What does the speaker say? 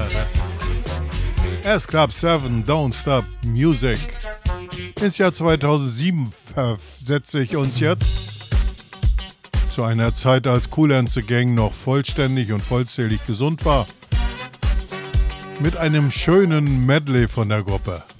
S-Club 7, Don't Stop Music. Ins Jahr 2007 versetze ich uns jetzt zu einer Zeit, als Kool and the Gang noch vollständig und vollzählig gesund war. Mit einem schönen Medley von der Gruppe.